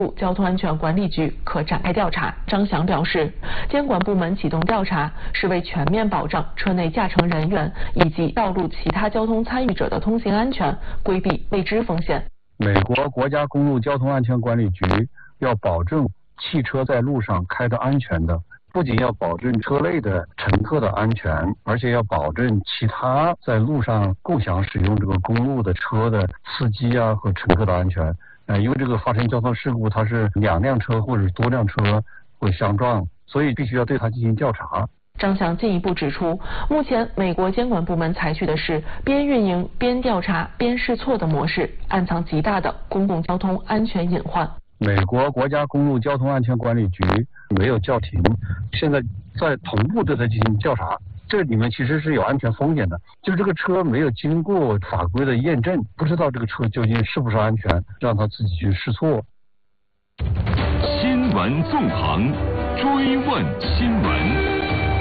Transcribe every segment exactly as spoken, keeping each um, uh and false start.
交通安全管理局可展开调查。张翔表示，监管部门启动调查是为全面保障车内驾乘人员以及道路其他交通参与者的通行安全，规避未知风险。 美国国家公路交通安全管理局要保证汽车在路上开得安全的，不仅要保证车内的乘客的安全，而且要保证其他在路上共享使用这个公路的车的司机啊和乘客的安全。呃，因为这个发生交通事故，它是两辆车或者多辆车会相撞，所以必须要对它进行调查。 张翔进一步指出，目前美国监管部门采取的是边运营边调查边试错的模式，暗藏极大的公共交通安全隐患。 美国国家公路交通安全管理局没有叫停，现在在同步对它进行调查。这里面其实是有安全风险的，就这个车没有经过法规的验证，不知道这个车究竟是不是安全，让他自己去试错。 新闻纵横，追问新闻。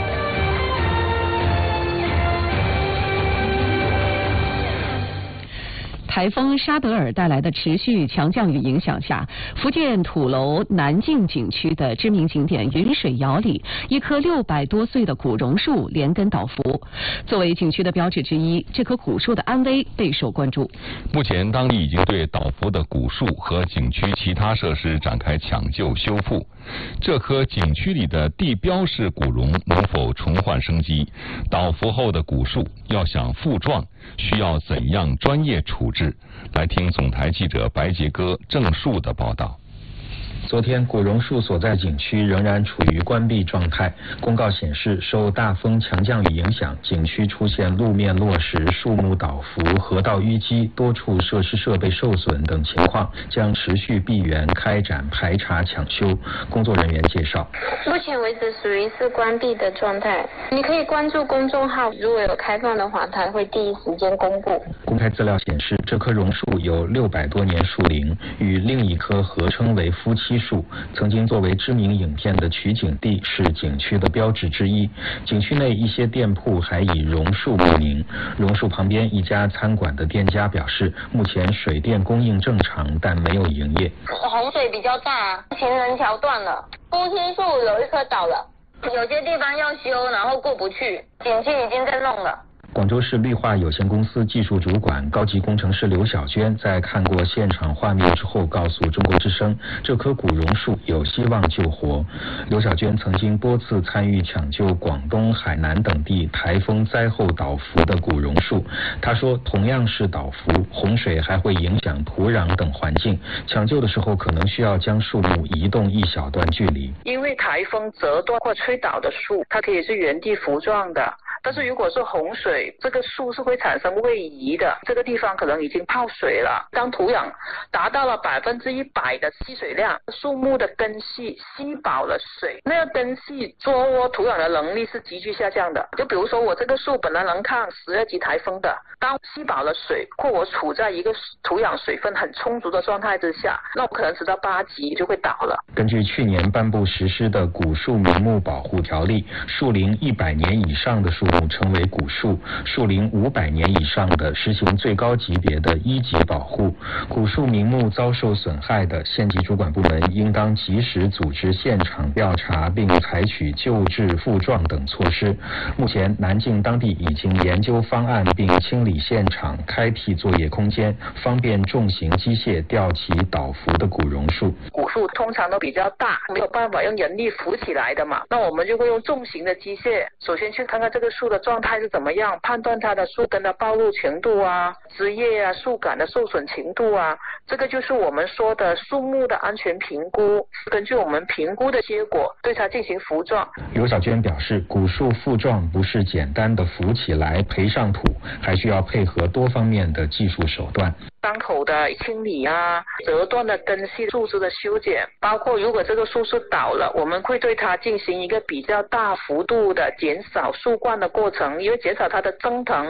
台风沙德尔带来的持续强降雨影响下，福建土楼南靖景区的知名景点云水谣里，一棵六百多岁的古榕树连根倒伏。作为景区的标志之一，这棵古树的安危备受关注。 目前，当地已经对倒伏的古树和景区其他设施展开抢救修复。这棵景区里的地标式古榕能否重焕生机？倒伏后的古树要想复壮，需要怎样专业处置？来听总台记者白杰哥、郑树的报道。 昨天，古榕树所在景区仍然处于关闭状态。公告显示，受大风强降雨影响，景区出现路面落石、树木倒伏、河道淤积，多处设施设备受损等情况，将持续闭园开展排查抢修。工作人员介绍， 目前为止属于是关闭的状态。你可以关注公众号，如果有开放的话，它会第一时间公布。 公开资料显示，这棵榕树有六百多年树龄，与另一棵合称为夫妻树，曾经作为知名影片的取景地，是景区的标志之一。景区内一些店铺还以榕树命名。榕树旁边一家餐馆的店家表示，目前水电供应正常，但没有营业。 洪水比较大，行人桥断了，夫妻树有一棵倒了，有些地方要修，然后过不去，景区已经在弄了。 广州市绿化有限公司技术主管、高级工程师刘小娟在看过现场画面之后，告诉中国之声，这棵古榕树有希望救活。刘小娟曾经多次参与抢救广东、海南等地台风灾后倒伏的古榕树。她说，同样是倒伏，洪水还会影响土壤等环境，抢救的时候可能需要将树木移动一小段距离。 因为台风折断或吹倒的树，它可以是原地扶撞的。但是如果是洪水，这个树是会产生位移的，这个地方可能已经泡水了。当土壤达到了百分之一百的吸水量，树木的根系吸饱了水，那个根系捉握土壤的能力是急剧下降的。就比如说我这个树本来能抗十二级台风的，当吸饱了水，或我处在一个土壤水分很充足的状态之下，那我可能直到八级就会倒了。 根据去年颁布实施的古树名木保护条例，树龄一百年以上的树木称为古树，树龄五百年以上的实行最高级别的一级保护。古树名木遭受损害的，县级主管部门应当及时组织现场调查，并采取救治复壮等措施。目前，南靖当地已经研究方案，并清理现场，开辟作业空间，方便重型机械吊起倒伏的古榕树。 古树通常都比较大，没有办法用人力扶起来的嘛，那我们就会用重型的机械，首先去看看这个树的状态是怎么样，判断它的树根的暴露程度啊、枝叶啊、树干的受损程度啊，这个就是我们说的树木的安全评估。根据我们评估的结果，对它进行扶壮。 刘小娟表示，古树复壮不是简单的扶起来培上土，还需要配合多方面的技术手段。 伤口的清理啊，折断的根系树枝的修剪，包括如果这个树是倒了，我们会对它进行一个比较大幅度的减少树冠的过程，因为减少它的增藤，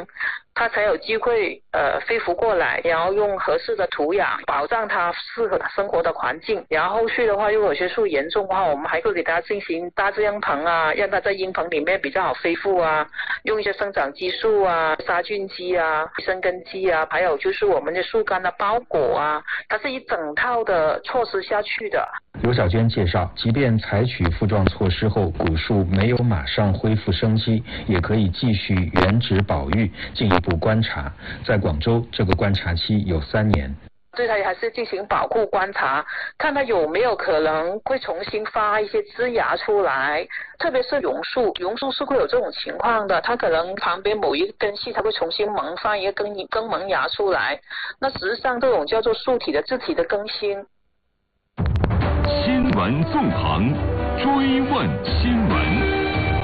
它才有机会呃飞浮过来，然后用合适的土壤保障它适合生活的环境。然后后续的话，如果有些树严重的话，我们还会给它进行大自然棚啊，让它在阴棚里面比较好恢复啊，用一些生长激素啊、杀菌剂啊、生根剂啊，还有就是我们的树干的包裹啊，它是一整套的措施下去的。 刘小娟介绍，即便采取附状措施后，古树没有马上恢复生机，也可以继续原址保育，进一步观察。在广州，这个观察期有三年。 对它还是进行保护观察，看它有没有可能会重新发一些枝芽出来，特别是榕树，榕树是会有这种情况的，它可能旁边某一根系它会重新萌发一个根根萌芽出来，那实际上这种叫做树体的自体的更新。 新闻纵横，追问新闻。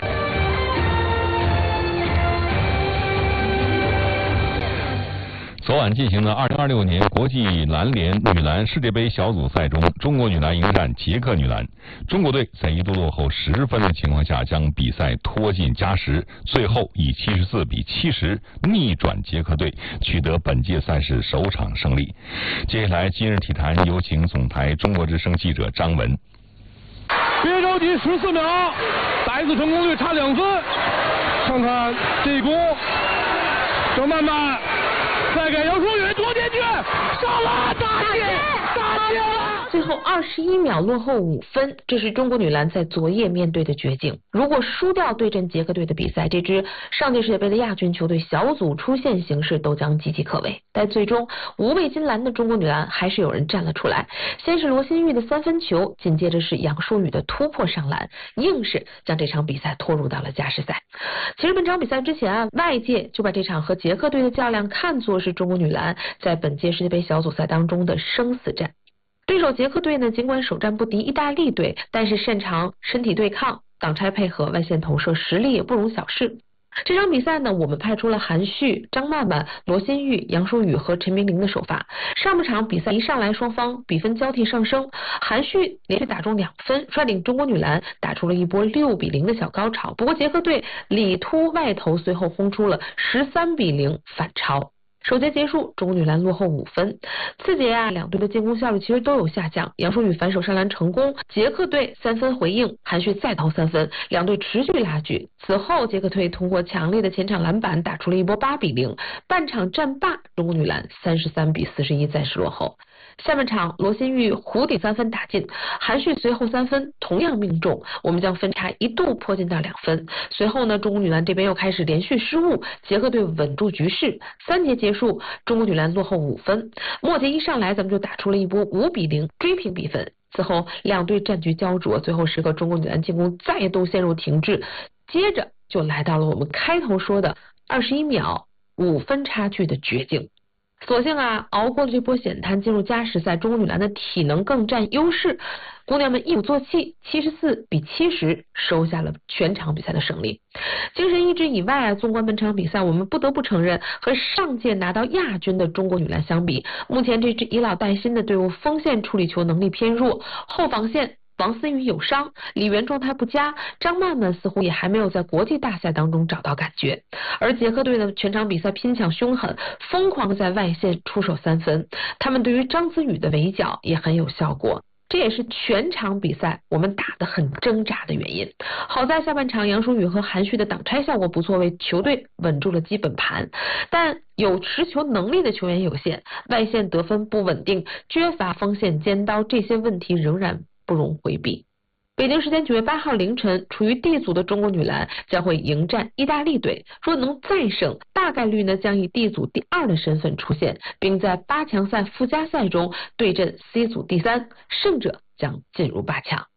昨晚进行的二零二六年国际篮联女篮世界杯小组赛中，中国女篮迎战捷克女篮。中国队在一度落后十分的情况下，将比赛拖进加时，最后以七十四比七十逆转捷克队，取得本届赛事首场胜利。接下来，今日体坛有请总台中国之声记者张文。 别着急，十四秒，打一次成功率差两分。看看这一攻，郑曼曼。再给杨舒雨夺进去，上了，大姐，大姐了！ 最后二十一秒落后五分，这是中国女篮在昨夜面对的绝境。如果输掉对阵捷克队的比赛，这支上届世界杯的亚军球队小组出线形势都将岌岌可危。但最终五位金蓝的中国女篮还是有人站了出来，先是罗新玉的三分球，紧接着是杨舒雨的突破上篮，硬是将这场比赛拖入到了加时赛。其实本场比赛之前啊，外界就把这场和捷克队的较量看作是中国女篮在本届世界杯小组赛当中的生死战。对手捷克队呢，尽管首战不敌意大利队，但是擅长身体对抗、挡拆配合、外线投射，实力也不容小视。这场比赛呢，我们派出了韩旭、张曼曼、罗新玉、杨舒雨和陈明玲的首发。上半场比赛一上来，双方比分交替上升，韩旭连续打中两分，率领中国女篮打出了一波六比零的小高潮。不过捷克队里突外投，随后轰出了十三比零反超。首节结束，中国女篮落后五分。次节啊，两队的进攻效率其实都有下降。杨舒雨反手上篮成功，捷克队三分回应，韩旭再投三分，两队持续拉锯。此后，捷克队通过强烈的前场篮板打出了一波八比零，半场战罢，中国女篮三十三比四十一暂时落后。下半场，罗新玉弧顶三分打进，韩旭随后三分同样命中，我们将分差一度迫近到两分。随后呢，中国女篮这边又开始连续失误，捷克队稳住局势。三节结束，中国女篮落后五分。末节一上来，咱们就打出了一波五比零追平比分。此后两队战局焦灼，最后时刻中国女篮进攻再度陷入停滞，接着就来到了我们开头说的二十一秒五分差距的绝境。所幸啊，熬过了这波险滩，进入加时赛，中国女篮的体能更占优势，姑娘们一鼓作气，七十四比七十收下了全场比赛的胜利。精神意志以外啊，纵观本场比赛，我们不得不承认，和上届拿到亚军的中国女篮相比，目前这支以老带新的队伍锋线处理球能力偏弱，后防线王思雨有伤，李媛状态不佳，张曼曼似乎也还没有在国际大赛当中找到感觉。而捷克队呢，全场比赛拼抢凶狠，疯狂在外线出手三分，他们对于张子雨的围剿也很有效果。这也是全场比赛我们打得很挣扎的原因。好在下半场杨舒雨和韩旭的挡拆效果不错，为球队稳住了基本盘，但有持球能力的球员有限，外线得分不稳定，缺乏锋线尖刀，这些问题仍然不容回避。北京时间九月八号凌晨，处于 D 组的中国女篮将会迎战意大利队，若能再胜，大概率呢将以 D 组第二的身份出现，并在八强赛附加赛中对阵 C 组第三，胜者将进入八强。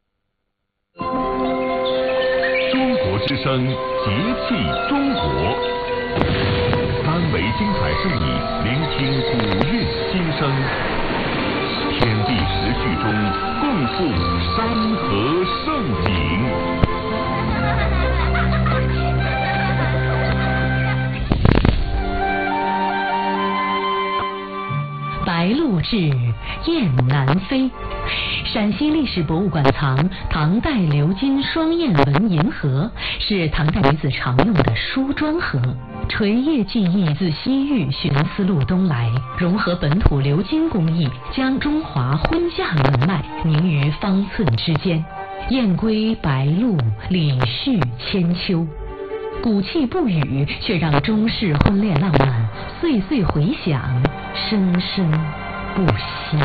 中国之声，节气中国，三维精彩声音，聆听古韵今生。天地时序中共赴山河盛景。 白鹭至，雁南飞。 陕西历史博物馆藏唐代鎏金双燕纹银盒，是唐代女子常用的梳妆盒。垂叶技艺自西域寻丝路东来，融合本土鎏金工艺，将中华婚嫁纹脉凝于方寸之间。燕归白露，李续千秋。古气不语，却让中式婚恋浪漫岁岁回响，生生不息。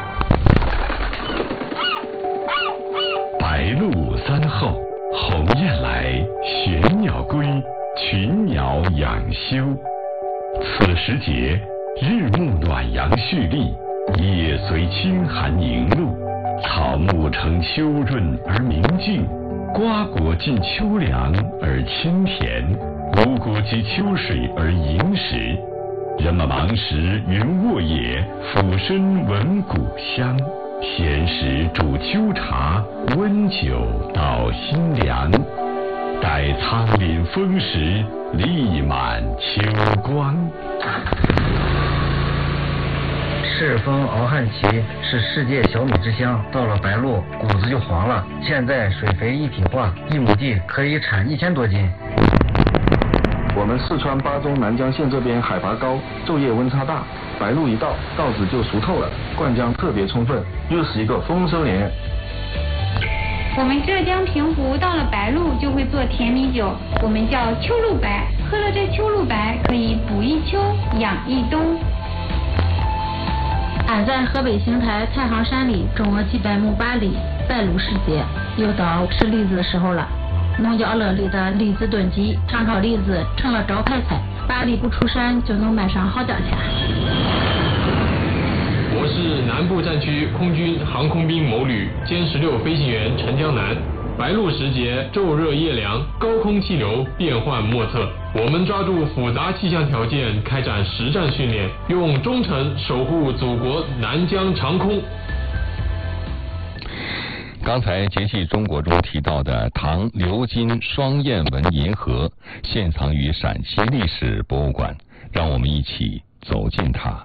白露三后，鸿雁来，玄鸟归，群鸟养休。此时节，日暮暖阳蓄力，夜随清寒凝露，草木呈秋润而明净，瓜果尽秋凉而清甜，五谷及秋水而盈实。人们忙时云卧野，俯身闻谷香。闲时煮秋茶，温酒到心凉。待仓廪丰实，力满秋光。 赤峰敖汉旗是世界小米之乡，到了白露，谷子就黄了。现在水肥一体化，一亩地可以产一千多斤。 我们四川巴中南江县这边海拔高，昼夜温差大，白露一到，稻子就熟透了，灌浆特别充分，又是一个丰收年。 我们浙江平湖到了白露就会做甜米酒，我们叫秋露白。喝了这秋露白，可以补一秋，养一冬。 俺在河北邢台太行山里种了几百亩八梨，白露时节又到吃栗子的时候了。农家乐里的栗子炖鸡、长炒栗子成了招牌菜，八梨不出山就能卖上好价钱。 我是南部战区空军航空兵某旅歼十六飞行员陈江南。白露时节，昼热夜凉，高空气流变幻莫测。我们抓住复杂气象条件，开展实战训练，用忠诚守护祖国南疆长空。 刚才节气中国中提到的唐鎏金双燕纹银盒，现藏于陕西历史博物馆，让我们一起走进它。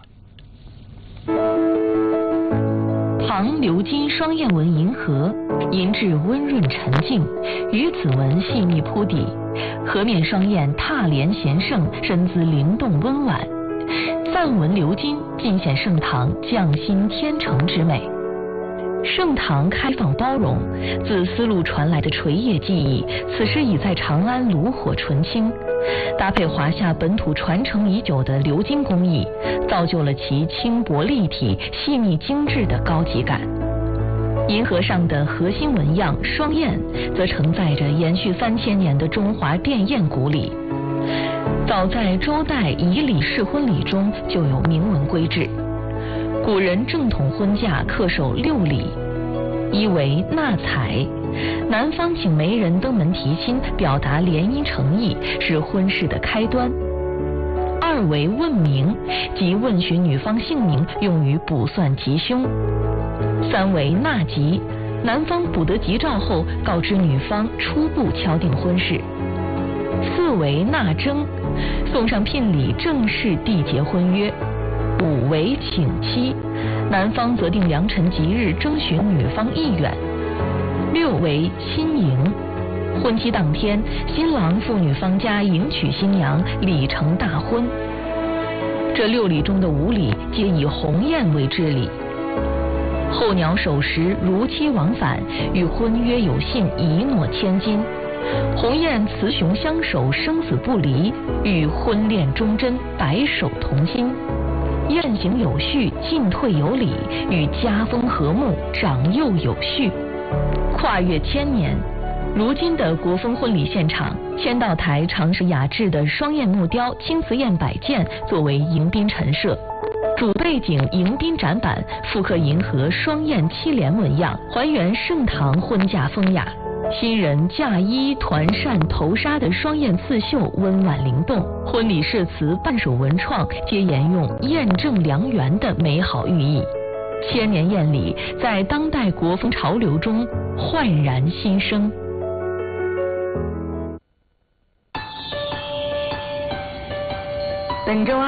唐鎏金双燕纹银盒，银质温润沉静，鱼子纹细密铺底，盒面双燕踏莲衔盛，身姿灵动温婉，赞纹鎏金尽显盛唐匠心天成之美。盛唐开放包容，自丝路传来的垂叶技艺，此时已在长安炉火纯青，搭配华夏本土传承已久的鎏金工艺，造就了其轻薄立体、细腻精致的高级感。银盒上的核心纹样双燕，则承载着延续三千年的中华奠宴古礼。早在周代仪礼式婚礼中就有明文规制。古人正统婚嫁恪守六礼：一为纳采，男方请媒人登门提亲，表达联姻诚意，是婚事的开端；二为问名，即问询女方姓名，用于卜算吉凶；三为纳吉，男方卜得吉兆后，告知女方初步敲定婚事；四为纳征，送上聘礼，正式缔结婚约；五为请期，男方择定良辰吉日，征询女方意愿；六为亲迎，婚期当天，新郎赴女方家迎娶新娘，礼成大婚。这六礼中的五礼皆以鸿雁为之礼。候鸟守时，如期往返，与婚约有信，一诺千金。鸿雁雌雄相守，生死不离，与婚恋忠贞，白首同心。宴行有序，进退有礼，与家风和睦，长幼有序。跨越千年，如今的国风婚礼现场，签到台常是雅致的双燕木雕青瓷砚摆件作为迎宾陈设，主背景迎宾展板复刻银河双燕七连纹样，还原盛唐婚嫁风雅。新人嫁衣、团扇、头纱的双燕刺绣温婉灵动，婚礼誓词、半首文创皆沿用燕正良缘的美好寓意。千年艳礼在当代国风潮流中焕然新生。 本周二，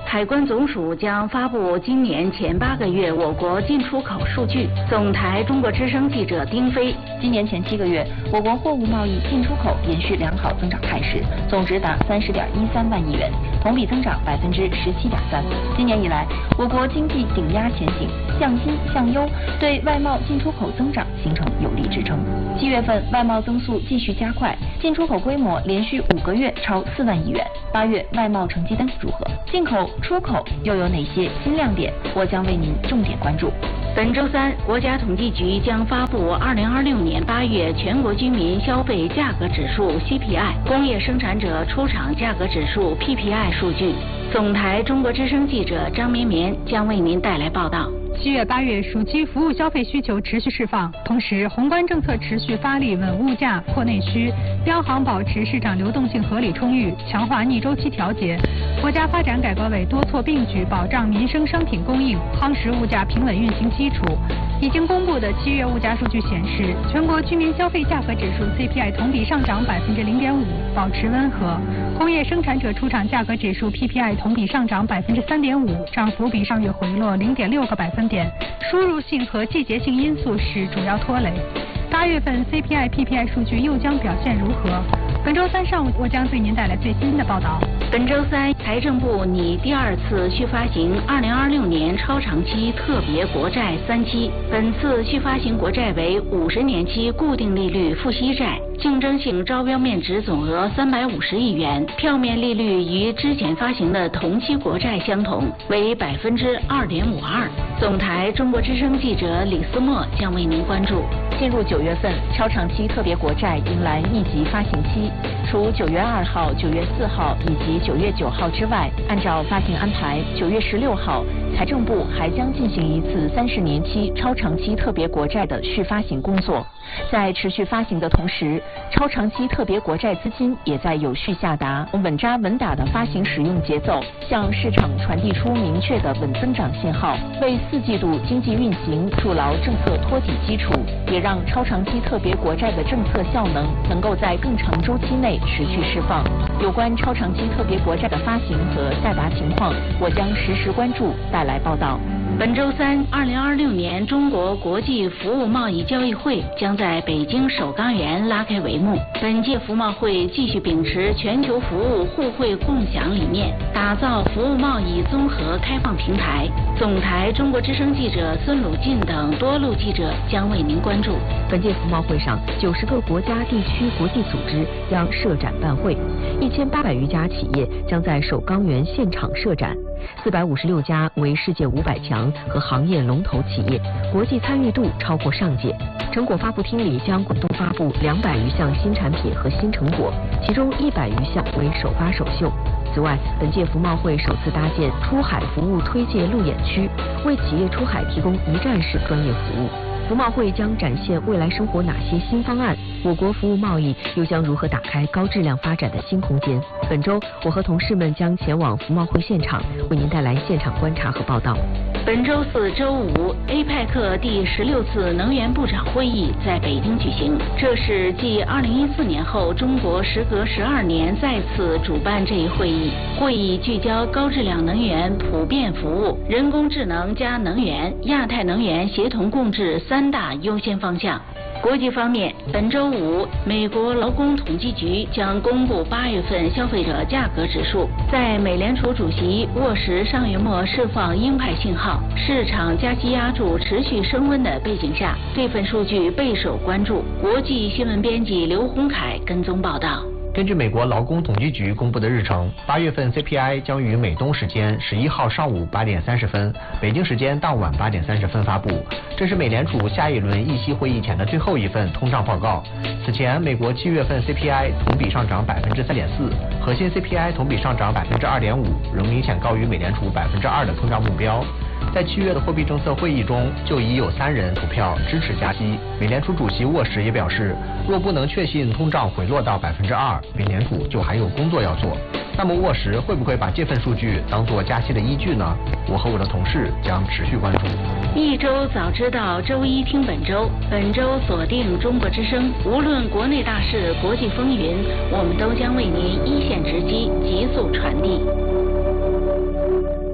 海关总署将发布今年前八个月我国进出口数据。总台中国之声记者丁飞。 今年前七个月，我国货物贸易进出口延续良好增长态势，总值达三十点一三万亿元，同比增长百分之十七点三。今年以来，我国经济顶压前行，向新向优，对外贸进出口增长形成有力支撑。七月份外贸增速继续加快，进出口规模连续五个月超四万亿元。八月外贸成绩单如何？进口、出口又有哪些新亮点？我将为您重点关注。 本周三，国家统计局将发布二零二六年八月全国居民消费价格指数 C P I、工业生产者出厂价格指数 P P I 数据。总台中国之声记者张绵绵将为您带来报道。 七月八月暑期服务消费需求持续释放，同时宏观政策持续发力稳物价、扩内需，央行保持市场流动性合理充裕，强化逆周期调节。国家发展改革委多措并举，保障民生商品供应，夯实物价平稳运行基础。已经公布的七月物价数据显示，全国居民消费价格指数 C P I 同比上涨百分之零点五，保持温和。工业生产者出厂价格指数 P P I 同比上涨百分之三点五，涨幅比上月回落零点六个百分点。输入性和季节性因素是主要拖累。八月份 C P I、P P I 数据又将表现如何？本周三上午，我将为您带来最新的报道。 本周三，财政部拟第二次续发行二零二六年超长期特别国债三期，本次续发行国债为五十年期固定利率付息债，竞争性招标面值总额三百五十亿元，票面利率与之前发行的同期国债相同，为百分之二点五二。总台中国之声记者李思墨将为您关注。 进入九月份，超长期特别国债迎来一级发行期，除九月二号、九月四号以及九月九号之外，按照发行安排，九月十六号，财政部还将进行一次三十年期超长期特别国债的续发行工作。在持续发行的同时，超长期特别国债资金也在有序下达，稳扎稳打的发行使用节奏，向市场传递出明确的稳增长信号，为四季度经济运行筑牢政策托底基础，也让超长期特别国债的政策效能能够在更长周期内持续释放。有关超长期特别国债的发行和下达情况，我将实时关注，带来报道。 本周三，二零二六年中国国际服务贸易交易会将在北京首钢园拉开帷幕。本届服贸会继续秉持全球服务互惠共享理念，打造服务贸易综合开放平台。总台中国之声记者孙鲁进等多路记者将为您关注。 本届服贸会上，九十个国家、地区、国际组织将设展办会，一千八百余家企业将在首钢园现场设展。四百五十六家为世界五百强和行业龙头企业，国际参与度超过上届。成果发布厅里将滚动发布两百余项新产品和新成果，其中一百余项为首发首秀。此外，本届服贸会首次搭建出海服务推介路演区，为企业出海提供一站式专业服务。服贸会将展现未来生活哪些新方案，我国服务贸易又将如何打开高质量发展的新空间？本周，我和同事们将前往服贸会现场，为您带来现场观察和报道。 本周四、周五 ，A P E C 第十六次能源部长会议在北京举行。这是继二零一四年后，中国时隔十二年再次主办这一会议。会议聚焦高质量能源普遍服务、人工智能加能源、亚太能源协同共治三大优先方向。国际方面，本周五，美国劳工统计局将公布八月份消费者价格指数。在美联储主席沃什上月末释放鹰派信号，市场加息压注持续升温的背景下，这份数据备受关注。国际新闻编辑刘洪凯跟踪报道。 根据美国劳工统计局公布的日程，八月份 C P I 将于美东时间十一号上午八点三十分，北京时间当晚八点三十分发布。这是美联储下一轮议息会议前的最后一份通胀报告。此前，美国七月份 C P I 同比上涨百分之三点四，核心 C P I 同比上涨百分之二点五，仍明显高于美联储百分之二的通胀目标。在七月的货币政策会议中，就已有三人投票支持加息。美联储主席沃什也表示，若不能确信通胀回落到百分之二，美联储就还有工作要做。那么沃什会不会把这份数据当作加息的依据呢？我和我的同事将持续关注。 一周早知道，周一听本周。本周锁定中国之声，无论国内大事、国际风云，我们都将为您一线直击，急速传递。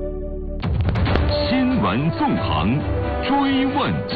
纵横追问。